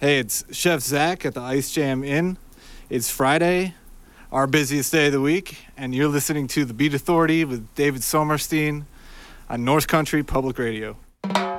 Hey, it's Chef Zach at the Ice Jam Inn. It's Friday, our busiest day of the week, and you're listening to The Beat Authority with David Somerstein on North Country Public Radio.